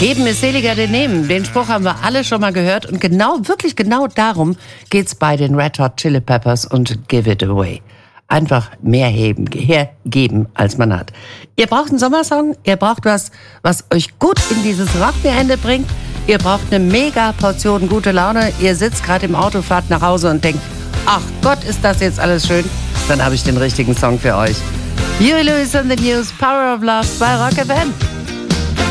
Geben ist seliger denn nehmen. Den Spruch haben wir alle schon mal gehört. Und wirklich genau darum geht's bei den Red Hot Chili Peppers und Give It Away. Einfach mehr geben, als man hat. Ihr braucht einen Sommersong, ihr braucht was euch gut in dieses Rockende bringt. Ihr braucht eine mega Portion gute Laune. Ihr sitzt gerade im Auto, fahrt nach Hause und denkt, ach Gott, ist das jetzt alles schön. Dann habe ich den richtigen Song für euch. Huey Lewis and the News, Power of Love bei Rock FM.